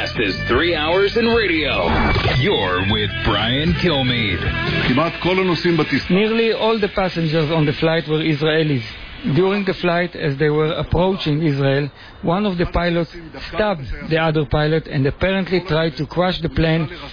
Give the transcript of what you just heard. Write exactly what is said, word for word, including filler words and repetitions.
fastest three hours in radio. You're with Brian Kilmeade. Nearly all the passengers on the flight were Israelis. During the flight, as they were approaching Israel, one of the pilots stabbed the other pilot and apparently tried to crash the plane